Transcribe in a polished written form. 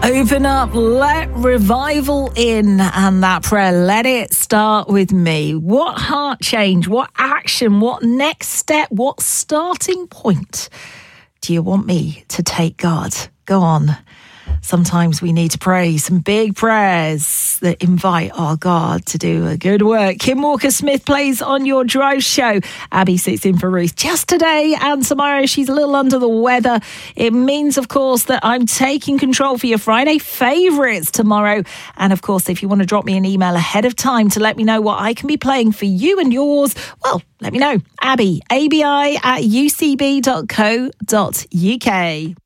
Open up, let revival in, and that prayer, let it start with me. What heart change, what action, what next step, what starting point do you want me to take, God? Go on. Sometimes we need to pray some big prayers that invite our God to do a good work. Kim Walker-Smith plays on your drive show. Abby sits in for Ruth just today and tomorrow. She's a little under the weather. It means, of course, that I'm taking control for your Friday favourites tomorrow. And, of course, if you want to drop me an email ahead of time to let me know what I can be playing for you and yours, well, let me know. Abby, abi@ucb.co.uk.